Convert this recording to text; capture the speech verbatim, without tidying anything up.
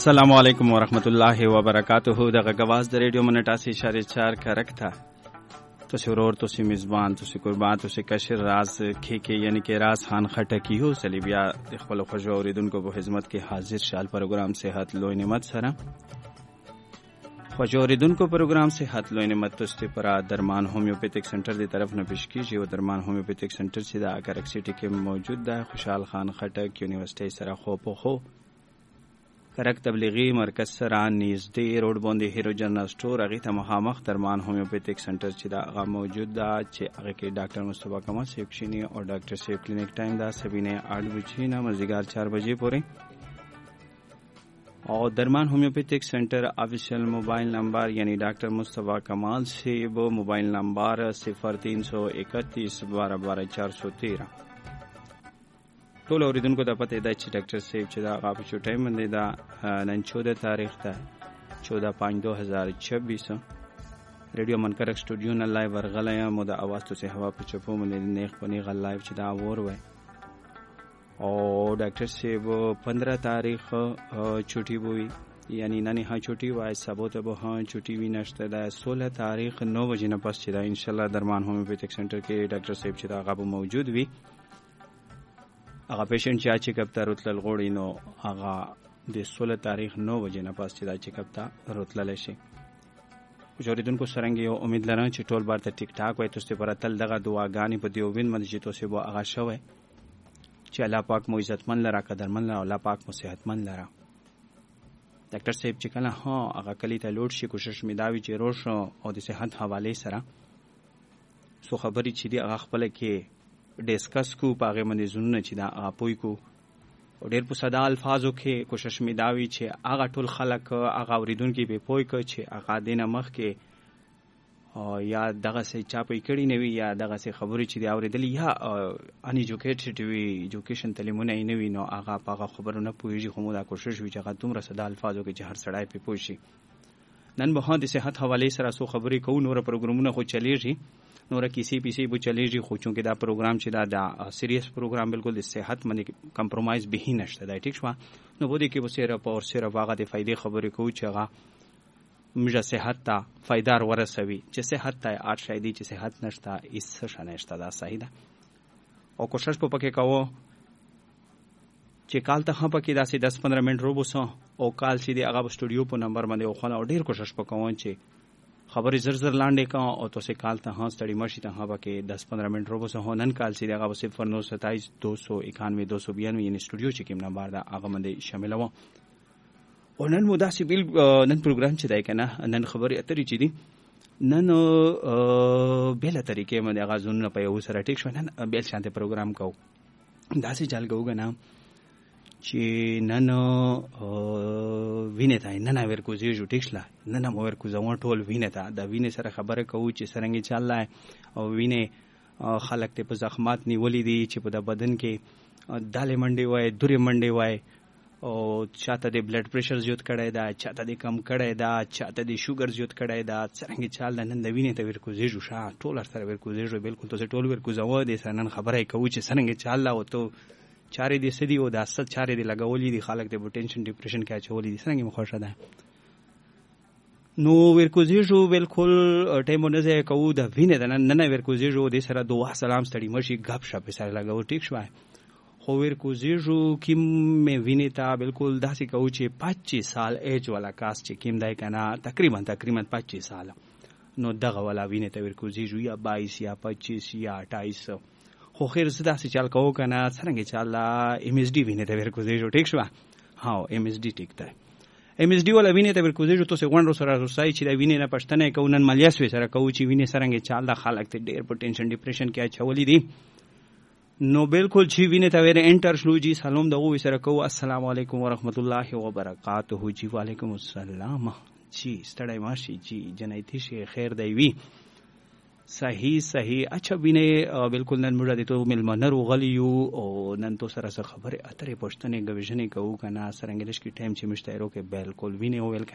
السلام علیکم ورحمۃ اللہ وبرکاتہ دغه گواز د ریډیو منټاسی اشاره چار کرکتا تو سرور تو سی میزبان تو سی قربان تو سی کشر راز کی کی یعنی کہ راز خان خټکی یو سلیبیا د خپل خوږو اوریدونکو په خدمت کې حاضر شال پروګرام صحت لوی نعمت سره خوږو اوریدونکو پروګرام صحت لوی نعمت تاسو پر درمان هومیوپیتک سنټر دی طرف نه پیش کیږي او درمان هومیوپیتک سنټر چې د اکرک سیټی کې موجود ده خوشحال خان خټک یونیورسيټي سره خو په خو کرک تبلیغی مرکز سره نږدې روډ باندې هیرو جنرال سٹور هغه ته مخامخ درمان هومیوپیتک سنټر چې دا هغه موجود ده چې هغه کې ډاکټر مصطفی کمال صاحب شینی او ډاکټر صاحب کلینیک ټایم دا سبینه آٹھ بجې نه مازیګر چار بجې پورې او درمان هومیوپیتک سنټر افیشل موبایل نمبر یعنی ډاکټر مصطفی کمال صاحب موبایل نمبر صفر تین سو اکتیس بارہ بارہ چار سو تیرہ ټول اوریدونکو ته پته ده چې ډاکټر صاحب چې دا غاپی شو ټایم باندې دا نن چودہ تاریخ ته چودہ پانچ دو ہزار چھبیس ریډیو منکرک سټوډیو نه لایو ورغلی مو د اواز ته هوا په چپو باندې نیخ پنی غل لایو چې دا ور وای او ډاکټر صاحب پندرہ تاریخ چھٹی وای یعنی نن ها چھٹی وای سبو ته به ها چھٹی وی نشته ده سولہ تاریخ نو بجې نه پس چې دا ان شاء الله درمان هومیوپیتک سنټر کې ډاکټر صاحب چې دا غو موجود وي هغه پیشنټ چې چیک اپ ته راتلل غوړي نو هغه د سولہ تاریخ نو بجې نه پاس چې دا چیک اپ ته راتلل شي جوړیدونکو سرنګ یو امید لرم چې ټول بار ته ټیک ټاک وای تاسو پر تل دغه دعاګانې په دیو وین باندې چې تاسو به هغه شوي چې الله پاک مو عزتمن لرا قدرمن لرا الله پاک مو صحتمن لرا ډاکټر صاحب چې کله ها هغه کلی ته لوټ شي کوشش می دا وی چې روش او د صحت حواله سره سو خبري چې دی هغه خپل کې ډیسکس کو پاغه باندې زونه چې دا اپوي کو او ډېر په صدا الفاظو کې کوشش می داوي چې هغه ټول خلک هغه اوریدونکو به پوي کو چې هغه دینه مخ کې یا دغه سي چاپي کړي نه وي یا دغه سي خبرې چې دی اوریدل یا ان ایجوکیټډ وي ایجوکیشن تعلیمونه نه وي نو هغه هغه خبرونه پويږي خو موږ کوشش وی چې هغه دومره صدا الفاظو کې چې هر سړی په پوي شي نن به د صحت حواله سره سو خبرې کوو نور پروګرامونه خو چلیږي نور کسی پیسی بو چلیږي خو چونکه دا پروګرام چې دا د سیریس پروګرام بالکل د صحت باندې کمپرمایز به نشته دا ټیک شو نو بده کې به سره په اور سره واغه د فائدې خبرې کوو چې هغه موږ صحت ته فائدار ورسوي چې صحت ته اټ شایدي چې صحت نشته هیڅ څه نشته دا صحیح ده او کوشش په پکې کوو چې کال ته هم پکې داسې دس پندرہ منټ روبوسو او کال چې دی هغه سټوډیو په نمبر باندې خو نه ډیر کوشش وکوم چې خبرې زر زر لاندې کا او تاسو کال ته ها ستړي مشي ته ها پکې دس پندرہ منټ روبوسو هو نن کال چې دی هغه صفر نو ستائیس دو سو اکانوے دو سو بیانوے یعنی سټوډیو چې کوم نمبر دا هغه باندې شامل و او نن مو داسې بیل نن پروګرام چې دی کنه نن خبرې اترې چې دی نن بیل طریقې باندې هغه زونه په یو سره ټیک شو نن بیل شانته پروګرام کو داسې چل کوو کنه چې نن وینې ته نن ورکوزي جو ټیکشلا نن مو ورکوزو ټول وینې ته د وینې سره خبره کوو چې سرنګي چلای او وینې خلک ته په زخمات نیولې دي چې په بدن کې دالې منډي وای دوري منډي وای او چاته د بلډ پریشر زیات کړی دا چاته د کم کړی دا چاته د شوګر زیات کړی دا سرنګي چال نن د وینې ته ورکوزي جو شا ټول سره ورکوزي جو بالکل ته ټول ورکوزو دي سنن خبره کوو چې سرنګي چال لا او ته چارې دي سدي او د اصل چارې دي لګولې دي خلک د ټینشن ډیپریشن کې اچولې دي څنګه مخوشه ده نو ورکوزي جو بالکل ټیمونه زه کوو د وینې د نن نه ورکوزي جو د سره دعا سلام ستړي مشي غب شپ سره لګاو ټیک شوای خو ورکوزي جو کیم مې وینې ته بالکل داسې کوو چې پچیس سال ایج والا کاس چې کیم دای کنه تقریبا تقریبا پچیس سال نو دغه والا وینې ته ورکوزي جو یا بائیس یا پچیس یا اٹھائیس خو خیر زدا سي چال کوو کنه څنګه چاله ایم ایس ډي وینې ته ورکوزي جو ټیک شو ها ایم ایس ډي ټیک ده ایم ایس ډي ولا وینې ته ورکوزي جو تاسو غونډو سره روسای چې دا وینې نه پښتنه کوو نن مالیاس وی سره کوو چې وینې سرنګ چاله خلک ته ډېر پټنشن ډیپریشن کې اچولې دي نو بالکل چې وینې ته ور انټر شلو جی سلام دغه وی سره کوو السلام علیکم ورحمت الله وبرکاتہ جی وعلیکم السلام جی ستړی ماشي جی جنایتی شي خیر دی وی صحیح صحیح اچھا وینې بالکل نن موږ د تو ملمنه روغلیو او نن تو سره خبره اترې پښتنې غوښنې کوو کنه سرنګلش کی ټایم چې مشتایرو کې بالکل وینې او